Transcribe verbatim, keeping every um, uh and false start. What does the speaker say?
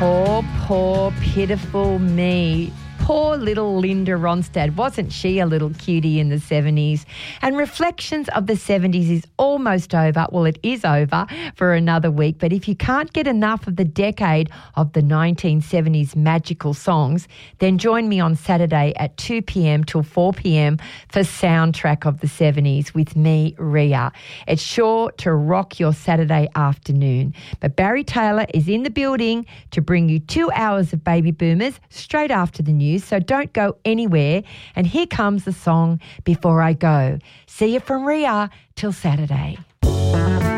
Poor, poor, pitiful me. Poor little Linda Ronstadt. Wasn't she a little cutie in the seventies? And Reflections of the seventies is almost over. Well, it is over for another week. But if you can't get enough of the decade of the nineteen seventies magical songs, then join me on Saturday at two p.m. till four p.m. for Soundtrack of the seventies with me, Ria. It's sure to rock your Saturday afternoon. But Barry Taylor is in the building to bring you two hours of Baby Boomers straight after the news. So don't go anywhere. And here comes the song Before I Go. See you from Ria till Saturday.